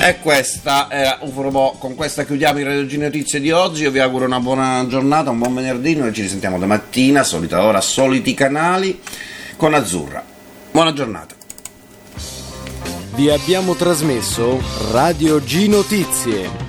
E questa era UFO, con questa chiudiamo i Radio G Notizie di oggi. Io vi auguro una buona giornata, un buon venerdì. Noi ci risentiamo domattina, solita ora, soliti canali, con Azzurra. Buona giornata. Vi abbiamo trasmesso Radio G Notizie.